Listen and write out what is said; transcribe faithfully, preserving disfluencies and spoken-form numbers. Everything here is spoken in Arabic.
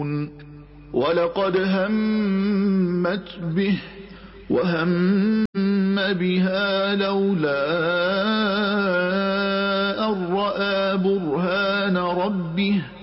ولقد همت به وهم بها لولا أن رأى برهان ربه